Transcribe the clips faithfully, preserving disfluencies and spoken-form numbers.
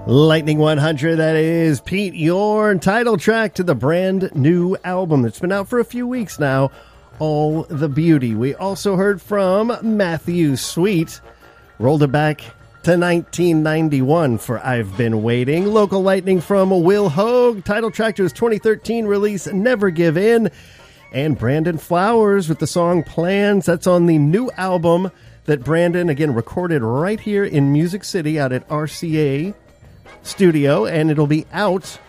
Lightning one hundred, that is Pete Yorn, title track to the brand new album that's been out for a few weeks now, All the Beauty. We also heard from Matthew Sweet, rolled it back to nineteen ninety-one for I've Been Waiting. Local Lightning from Will Hogue, title track to his twenty thirteen release Never Give In. And Brandon Flowers with the song Plans, that's on the new album that Brandon, again, recorded right here in Music City out at R C A Studio, and it'll be out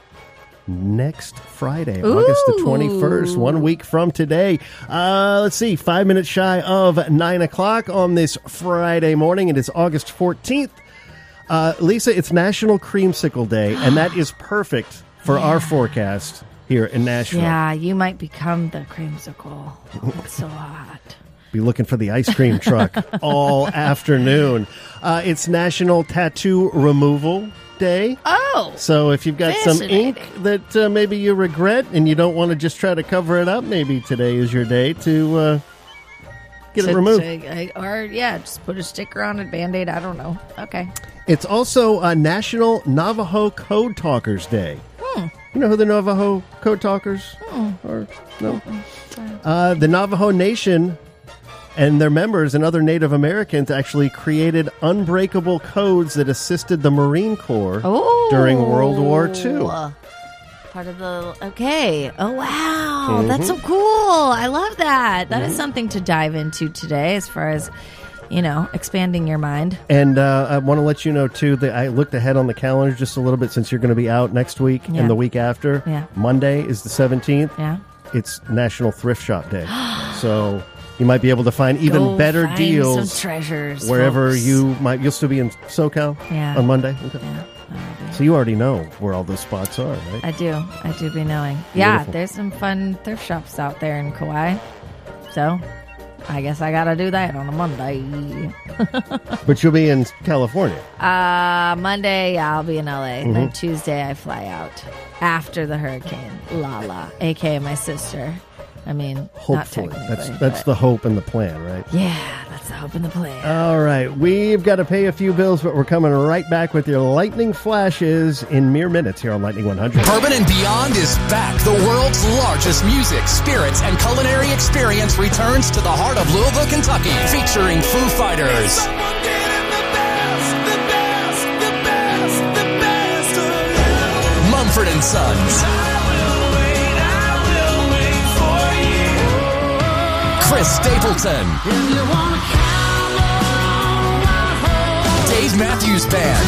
next Friday, Ooh. August the twenty-first, one week from today. Uh, let's see, five minutes shy of nine o'clock on this Friday morning. It is August fourteenth. Uh, Lisa, it's National Creamsicle Day, and that is perfect for yeah. our forecast here in Nashville. Yeah, you might become the creamsicle. It's so hot. Be looking for the ice cream truck all afternoon. Uh, it's National Tattoo Removal Day. Oh, so if you've got some ink that uh, maybe you regret and you don't want to just try to cover it up, maybe today is your day to uh, get to, it removed. To, or, yeah, just put a sticker on it, Band-Aid, I don't know. Okay. It's also uh, National Navajo Code Talkers Day. Hmm. You know who the Navajo Code Talkers hmm. are? No. Uh, the Navajo Nation and their members and other Native Americans actually created unbreakable codes that assisted the Marine Corps oh, during World War Two. Part of the... Okay. Oh, wow. Mm-hmm. That's so cool. I love that. That mm-hmm. is something to dive into today as far as, you know, expanding your mind. And uh, I want to let you know, too, that I looked ahead on the calendar just a little bit since you're going to be out next week yeah. and the week after. Yeah. Monday is the seventeenth. Yeah. It's National Thrift Shop Day. So... you might be able to find even Go better find deals some treasures, wherever folks. you might. You'll still be in SoCal yeah. on Monday? Okay. Yeah, so you already know where all those spots are, right? I do. I do be knowing. Beautiful. Yeah, there's some fun thrift shops out there in Kauai. So I guess I got to do that on a Monday. But you'll be in California. Uh, Monday, yeah, I'll be in L A. Mm-hmm. Then Tuesday, I fly out after the hurricane. Lala, a k a my sister. I mean, hopefully. Not that's that's the hope and the plan, right? Yeah, that's the hope and the plan. All right. We've got to pay a few bills, but we're coming right back with your lightning flashes in mere minutes here on Lightning one hundred. Bourbon and Beyond is back. The world's largest music, spirits, and culinary experience returns to the heart of Louisville, Kentucky, featuring Foo Fighters, Mumford and Sons, Chris Stapleton, Dave Matthews Band,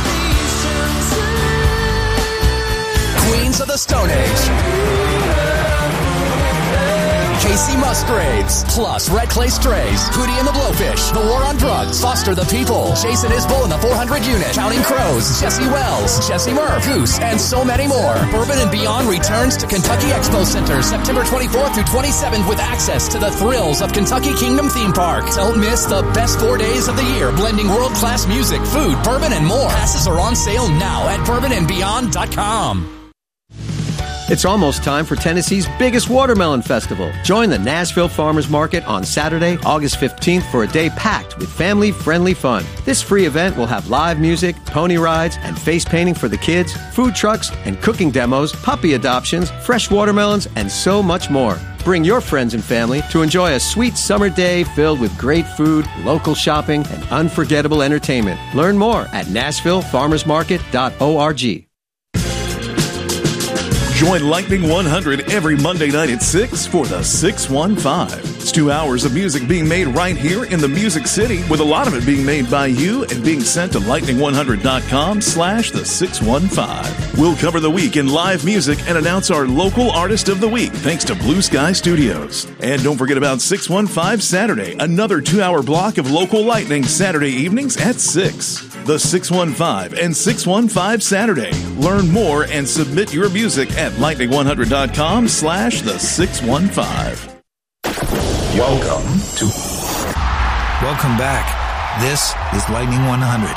Queens of the Stone Age, Casey Musgraves, plus Red Clay Strays, Hootie and the Blowfish, The War on Drugs, Foster the People, Jason Isbell and the four hundred Unit, Counting Crows, Jesse Wells, Jesse Murph, Goose, and so many more. Bourbon and Beyond returns to Kentucky Expo Center September twenty-fourth through twenty-seventh with access to the thrills of Kentucky Kingdom Theme Park. Don't miss the best four days of the year, blending world-class music, food, bourbon, and more. Passes are on sale now at bourbon and beyond dot com. It's almost time for Tennessee's biggest watermelon festival. Join the Nashville Farmers Market on Saturday, August fifteenth for a day packed with family-friendly fun. This free event will have live music, pony rides, and face painting for the kids, food trucks and cooking demos, puppy adoptions, fresh watermelons, and so much more. Bring your friends and family to enjoy a sweet summer day filled with great food, local shopping, and unforgettable entertainment. Learn more at nashville farmers market dot org. Join Lightning one hundred every Monday night at six for the six one five. It's two hours of music being made right here in the Music City, with a lot of it being made by you and being sent to lightning one hundred dot com slash the six one five. We'll cover the week in live music and announce our local artist of the week, thanks to Blue Sky Studios. And don't forget about six one five Saturday, another two-hour block of local lightning Saturday evenings at six. The six one five and six one five Saturday. Learn more and submit your music at lightning one hundred dot com slash the six one five. Welcome to... Welcome back. This is Lightning one hundred.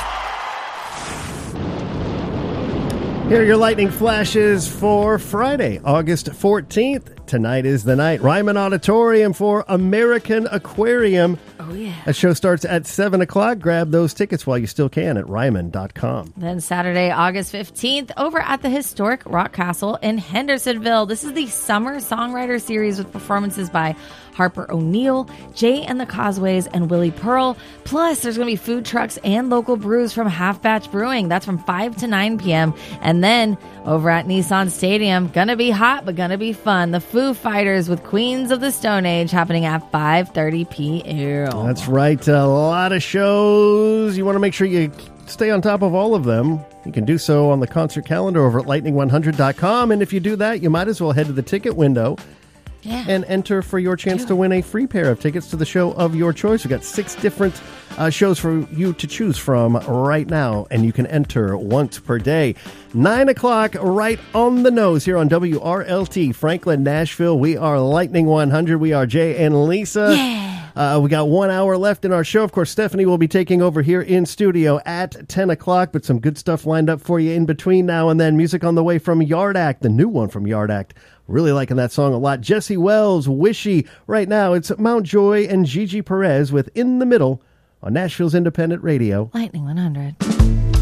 Here are your lightning flashes for Friday, August fourteenth. Tonight is the night. Ryman Auditorium for American Aquarium. Oh, yeah. That show starts at seven o'clock. Grab those tickets while you still can at ryman dot com. Then Saturday, August fifteenth, over at the historic Rock Castle in Hendersonville. This is the Summer Songwriter Series with performances by Harper O'Neill, Jay and the Causeways, and Willie Pearl. Plus, there's going to be food trucks and local brews from Half Batch Brewing. That's from five to nine p.m. And then over at Nissan Stadium, going to be hot, but going to be fun. The Foo Fighters with Queens of the Stone Age happening at five thirty p.m. That's right. A lot of shows. You want to make sure you stay on top of all of them. You can do so on the concert calendar over at lightning one hundred dot com. And if you do that, you might as well head to the ticket window. Yeah. And enter for your chance to win a free pair of tickets to the show of your choice. We've got six different uh, shows for you to choose from right now, and you can enter once per day. Nine o'clock, right on the nose here on W R L T, Franklin, Nashville. We are Lightning one hundred. We are Jay and Lisa. Yeah. Uh, we got one hour left in our show. Of course, Stephanie will be taking over here in studio at ten o'clock, but some good stuff lined up for you in between now and then. Music on the way from Yard Act, the new one from Yard Act. Really liking that song a lot. Jesse Wells, Wishy. Right now, it's Mount Joy and Gigi Perez with In the Middle on Nashville's Independent Radio. Lightning one hundred.